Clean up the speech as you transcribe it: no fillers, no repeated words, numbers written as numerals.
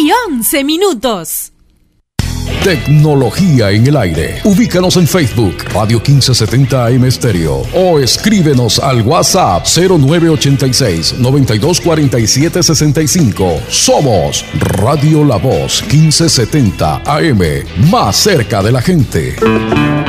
11:11. Tecnología en el aire. Ubícanos en Facebook, Radio 1570 AM Estéreo, o escríbenos al WhatsApp 0986-924765. Somos Radio La Voz 1570 AM, más cerca de la gente.